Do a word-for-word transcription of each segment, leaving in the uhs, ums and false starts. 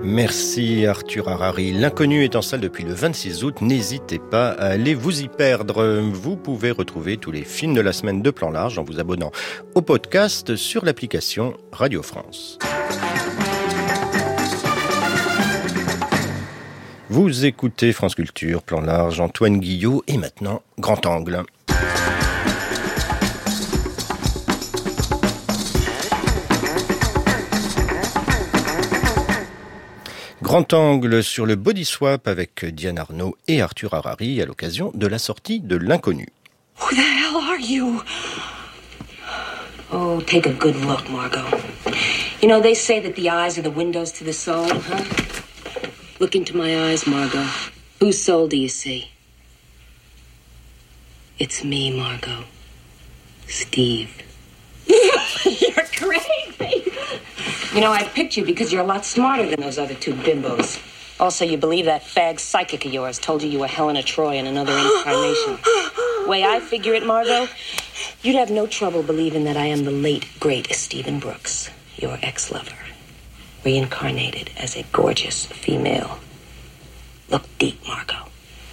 Merci Arthur Harari. L'Inconnu est en salle depuis le vingt-six août. N'hésitez pas à aller vous y perdre. Vous pouvez retrouver tous les films de la semaine de Plan Large en vous abonnant au podcast sur l'application Radio France. Vous écoutez France Culture, Plan Large, Antoine Guillot et maintenant Grand Angle. Grand Angle sur le body swap avec Diane Arnaud et Arthur Harari à l'occasion de la sortie de L'Inconnu. Who the hell are you? Oh, take a good look, Margot. You know, they say that the eyes are the windows to the soul, huh? Look into my eyes, Margot. Whose soul do you see? It's me, Margot. Steve. You're crazy. You know, I picked you because you're a lot smarter than those other two bimbos. Also, you believe that fag psychic of yours told you you were Helena Troy in another incarnation. Way I figure it, Margot, you'd have no trouble believing that I am the late, great Stephen Brooks, your ex-lover, reincarnated as a gorgeous female. Look deep, Margot.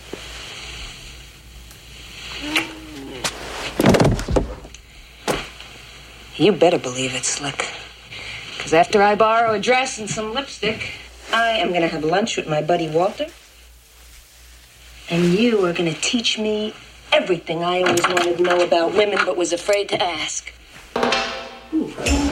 You better believe it, Slick. Because after I borrow a dress and some lipstick, I am going to have lunch with my buddy Walter. And you are going to teach me everything I always wanted to know about women but was afraid to ask. Ooh.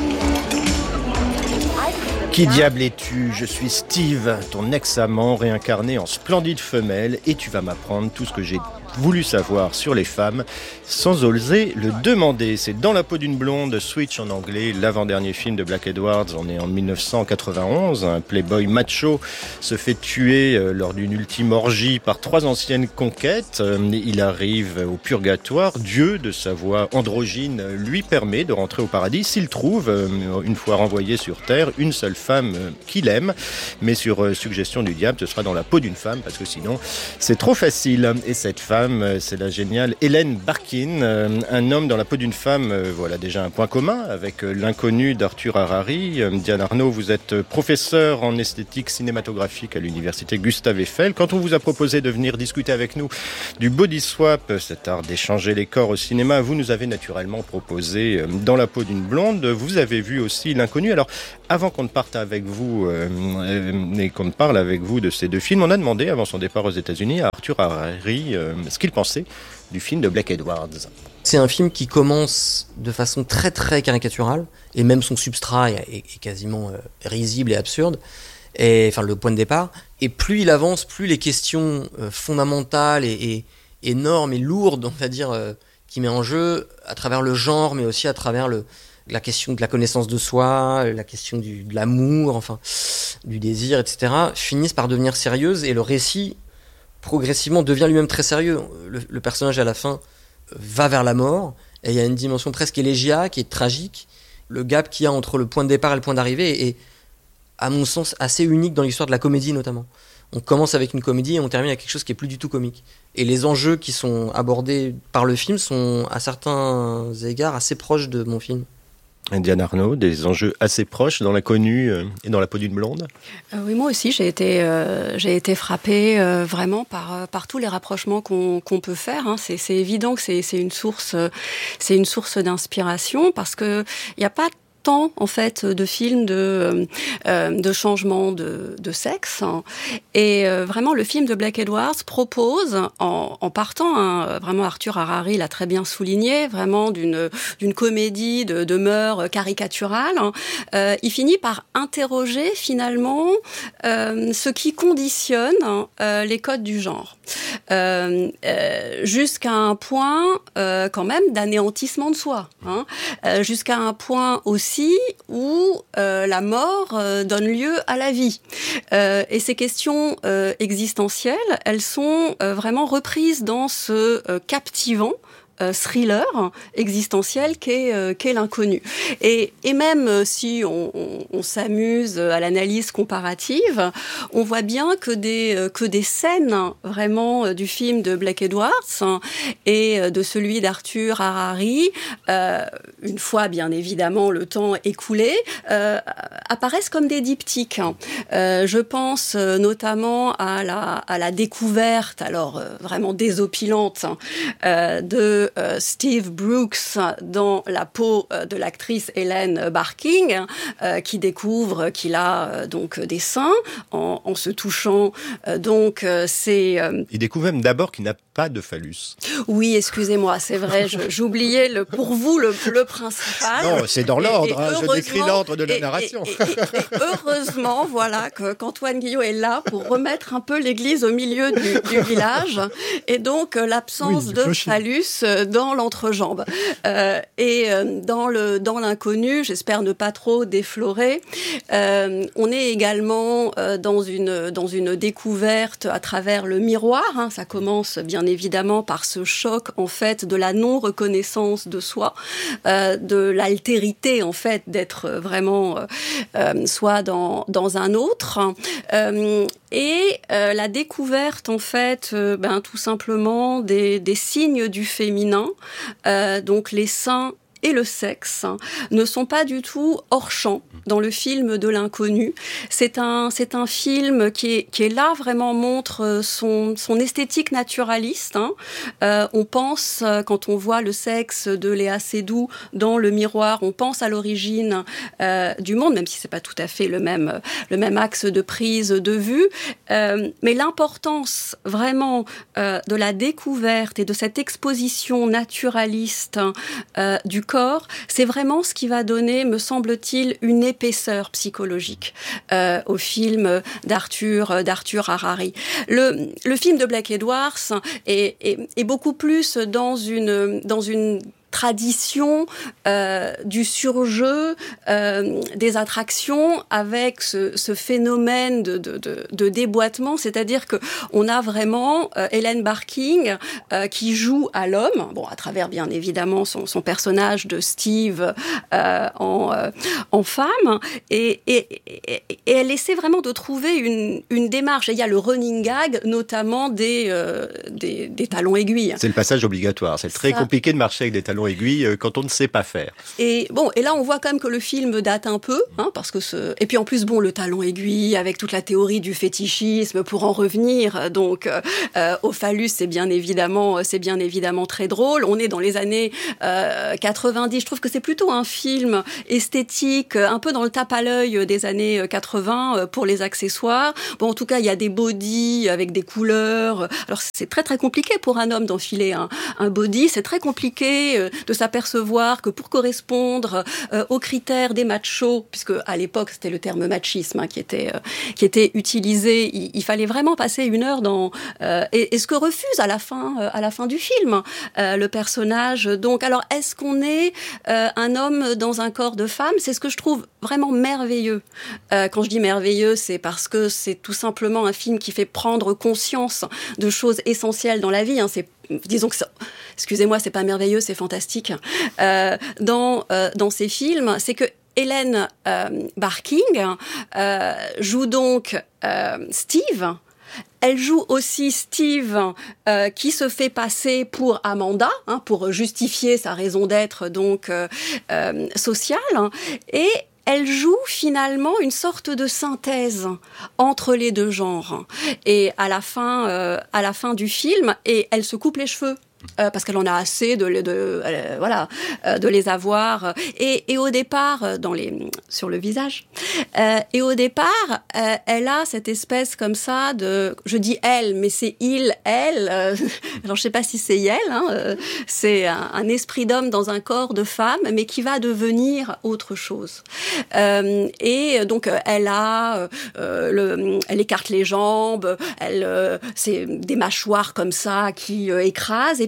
Qui diable es-tu ? Je suis Steve, ton ex-amant réincarné en splendide femelle, et tu vas m'apprendre tout ce que j'ai voulu savoir sur les femmes sans oser le demander. C'est Dans la peau d'une blonde, Switch en anglais, l'avant-dernier film de Black Edwards. On est en dix-neuf cent quatre-vingt-onze. Un playboy macho se fait tuer lors d'une ultime orgie par trois anciennes conquêtes. Il arrive au purgatoire. Dieu, de sa voix androgyne, lui permet de rentrer au paradis s'il trouve, une fois renvoyé sur terre, une seule femme qu'il aime. Mais sur suggestion du diable, ce sera dans la peau d'une femme, parce que sinon, c'est trop facile. Et cette femme, c'est la géniale Hélène Barkin, un homme dans la peau d'une femme. Voilà déjà un point commun avec L'Inconnu d'Arthur Harari. Diane Arnaud, vous êtes professeure en esthétique cinématographique à l'université Gustave Eiffel. Quand on vous a proposé de venir discuter avec nous du body swap, cet art d'échanger les corps au cinéma, vous nous avez naturellement proposé Dans la peau d'une blonde. Vous avez vu aussi L'Inconnu. Alors, avant qu'on ne parte avec vous euh, et qu'on ne parle avec vous de ces deux films, on a demandé avant son départ aux États-Unis à Arthur Harari euh, ce qu'il pensait du film de Black Edwards. C'est un film qui commence de façon très très caricaturale, et même son substrat est, est quasiment euh, risible et absurde, et, enfin le point de départ. Et plus il avance, plus les questions euh, fondamentales et, et énormes et lourdes, on va dire, euh, qu'il met en jeu à travers le genre, mais aussi à travers le la question de la connaissance de soi, la question du, de l'amour, enfin, du désir, et cetera, finissent par devenir sérieuses, et le récit, progressivement, devient lui-même très sérieux. Le, le personnage, à la fin, va vers la mort, et il y a une dimension presque élégiaque et tragique. Le gap qu'il y a entre le point de départ et le point d'arrivée est, à mon sens, assez unique dans l'histoire de la comédie, notamment. On commence avec une comédie et on termine avec quelque chose qui est plus du tout comique. Et les enjeux qui sont abordés par le film sont, à certains égards, assez proches de mon film. Diane Arnaud, des enjeux assez proches dans L'Inconnu et dans La peau d'une blonde. Euh, oui, moi aussi, j'ai été, euh, j'ai été frappée euh, vraiment par, par tous les rapprochements qu'on, qu'on peut faire. Hein. C'est, c'est évident que c'est, c'est une source, c'est une source d'inspiration, parce que il n'y a pas tant, en fait, de films de, euh, de changement de, de sexe. Et euh, vraiment, le film de Black Edwards propose, en, en partant, hein, vraiment Arthur Harari l'a très bien souligné, vraiment d'une, d'une comédie de, de mœurs caricaturales, hein, euh, il finit par interroger, finalement, euh, ce qui conditionne euh, les codes du genre. Euh, euh, jusqu'à un point, euh, quand même, d'anéantissement de soi. Hein, euh, jusqu'à un point aussi où euh, la mort euh, donne lieu à la vie. Euh, et ces questions euh, existentielles, elles sont euh, vraiment reprises dans ce euh, captivant euh, thriller existentiel qu'est, euh, qu'est l'inconnu. Et, et même si on, on, on s'amuse à l'analyse comparative, on voit bien que des, que des scènes vraiment du film de Blake Edwards et de celui d'Arthur Harari, euh, une fois bien évidemment le temps écoulé, euh, apparaissent comme des diptyques. Euh, je pense notamment à la, à la découverte, alors euh, vraiment désopilante, euh, de euh, Steve Brooks dans la peau euh, de l'actrice Ellen Barking, euh, qui découvre qu'il a euh, donc des seins en, en se touchant. Euh, donc euh, c'est. Euh... Il découvre même d'abord qu'il n'a pas de phallus. Oui, excusez-moi, c'est vrai, je, j'oubliais le, pour vous le, le principal. Non, c'est dans l'ordre, et, et hein, je décris l'ordre de la et, narration. Et, et, et, et heureusement, voilà, que, qu'Antoine Guillot est là pour remettre un peu l'église au milieu du, du village, et donc euh, l'absence oui, de phallus dans l'entrejambe. Euh, et euh, dans, le, dans l'inconnu, j'espère ne pas trop déflorer, euh, on est également euh, dans, une, dans une découverte à travers le miroir, hein, ça commence bien évidemment par ce choc en fait de la non-reconnaissance de soi, euh, de l'altérité en fait d'être vraiment euh, euh, soit dans dans un autre, euh, et euh, la découverte en fait euh, ben tout simplement des des signes du féminin, euh, donc les seins et le sexe ne sont pas du tout hors champ dans le film de l'inconnu. C'est un, c'est un film qui est, qui est là, vraiment montre son, son esthétique naturaliste. Hein. Euh, on pense, quand on voit le sexe de Léa Seydoux dans le miroir, on pense à l'origine euh, du monde, même si c'est pas tout à fait le même, le même axe de prise de vue. Euh, mais l'importance vraiment euh, de la découverte et de cette exposition naturaliste euh, du corps, c'est vraiment ce qui va donner, me semble-t-il, une épaisseur psychologique euh, au film d'Arthur, d'Arthur Harari. Le, le film de Blake Edwards est, est, est beaucoup plus dans une, dans une tradition euh, du surjeu, euh, des attractions, avec ce, ce phénomène de, de, de, de déboîtement, c'est-à-dire que on a vraiment euh, Ellen Barking euh, qui joue à l'homme, bon à travers bien évidemment son, son personnage de Steve euh, en, euh, en femme, et, et, et, et elle essaie vraiment de trouver une, une démarche. Et il y a le running gag, notamment des, euh, des, des talons aiguilles. C'est le passage obligatoire. C'est très Ça... compliqué de marcher avec des talons aiguilles quand on ne sait pas faire. Et bon, et là on voit quand même que le film date un peu, hein, parce que ce... et puis en plus bon, le talon aiguille avec toute la théorie du fétichisme, pour en revenir donc euh, au phallus, c'est bien évidemment, c'est bien évidemment très drôle. On est dans les années euh, quatre-vingt-dix. Je trouve que c'est plutôt un film esthétique, un peu dans le tape à l'œil des années quatre-vingts pour les accessoires. Bon, en tout cas, il y a des bodys avec des couleurs. Alors c'est très très compliqué pour un homme d'enfiler un, un body. C'est très compliqué de s'apercevoir que pour correspondre euh, aux critères des machos, puisque à l'époque c'était le terme machisme hein, qui était euh, qui était utilisé, il, il fallait vraiment passer une heure dans euh, et, et ce que refuse à la fin euh, à la fin du film euh, le personnage. Donc alors est-ce qu'on est euh, un homme dans un corps de femme? C'est ce que je trouve vraiment merveilleux. Euh, quand je dis merveilleux, c'est parce que c'est tout simplement un film qui fait prendre conscience de choses essentielles dans la vie. Hein. C'est disons que ça, excusez-moi, c'est pas merveilleux, c'est fantastique. Euh, dans euh, dans ces films, c'est que Ellen euh, Barking euh, joue donc euh, Steve. Elle joue aussi Steve, euh, qui se fait passer pour Amanda, hein, pour justifier sa raison d'être donc euh, euh, sociale, hein, et elle joue finalement une sorte de synthèse entre les deux genres. Et à la fin, euh, à la fin du film, et elle se coupe les cheveux. Euh, parce qu'elle en a assez de, de, de euh, voilà euh, de les avoir et, et au départ dans les sur le visage euh, et au départ euh, elle a cette espèce comme ça de, je dis elle mais c'est il elle euh, alors je sais pas si c'est elle hein, euh, c'est un, un esprit d'homme dans un corps de femme mais qui va devenir autre chose euh, et donc elle a euh, le, elle écarte les jambes, elle euh, c'est des mâchoires comme ça qui euh, écrasent. Et puis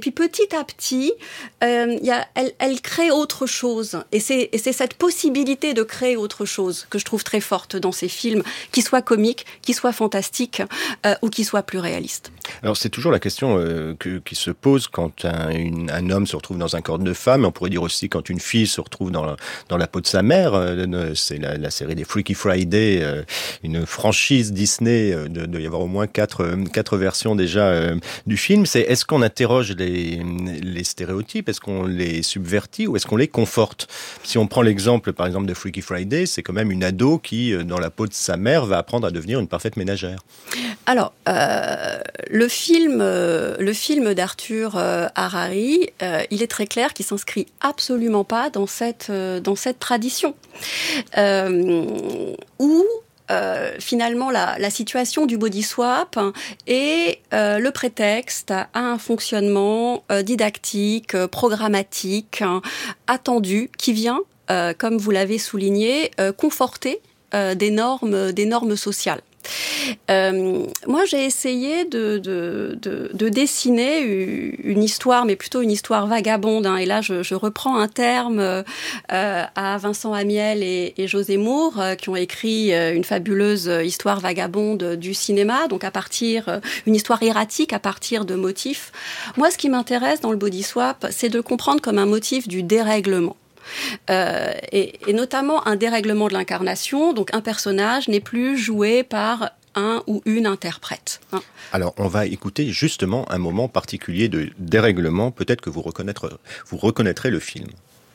puis petit à petit, euh, y a, elle, elle crée autre chose. Et c'est, et c'est cette possibilité de créer autre chose que je trouve très forte dans ces films, qu'ils soient comiques, qu'ils soient fantastiques euh, ou qu'ils soient plus réalistes. Alors c'est toujours la question euh, que, qui se pose quand un, une, un homme se retrouve dans un corps de femme, et on pourrait dire aussi quand une fille se retrouve dans la, dans la peau de sa mère. Euh, c'est la, la série des Freaky Friday, euh, une franchise Disney, euh, de, de y avoir au moins quatre, euh, quatre versions déjà euh, du film. C'est est-ce qu'on interroge les, les stéréotypes, est-ce qu'on les subvertit ou est-ce qu'on les conforte? Si on prend l'exemple par exemple de Freaky Friday, c'est quand même une ado qui, dans la peau de sa mère, va apprendre à devenir une parfaite ménagère. Alors, euh, le film, euh, le film d'Arthur euh, Harari, euh, il est très clair qu'il s'inscrit absolument pas dans cette euh, dans cette tradition euh, où euh, finalement la, la situation du body swap est euh, le prétexte à un fonctionnement euh, didactique, euh, programmatique, hein, attendu, qui vient, euh, comme vous l'avez souligné, euh, conforter euh, des normes, des normes sociales. Euh, moi, j'ai essayé de, de, de, de dessiner une histoire, mais plutôt une histoire vagabonde. Hein, et là, je, je reprends un terme euh, à Vincent Amiel et, et José Moore, euh, qui ont écrit euh, une fabuleuse histoire vagabonde du cinéma. Donc, à partir euh, une histoire erratique à partir de motifs. Moi, ce qui m'intéresse dans le body swap, c'est de comprendre comme un motif du dérèglement. Euh, et, et notamment un dérèglement de l'incarnation, donc un personnage n'est plus joué par un ou une interprète. Hein. Alors, on va écouter justement un moment particulier de dérèglement, peut-être que vous reconnaîtrez, vous reconnaîtrez le film.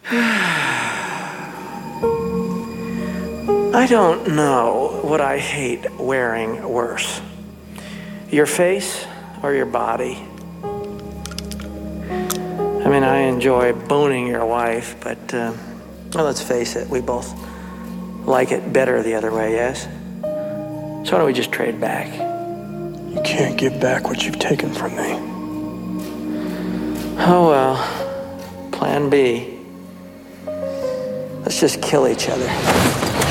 I don't know what I hate wearing worse. Your face or your body? I mean, I enjoy boning your wife, but, uh, well, let's face it, we both like it better the other way, yes? So why don't we just trade back? You can't give back what you've taken from me. Oh, well, plan B. Let's just kill each other.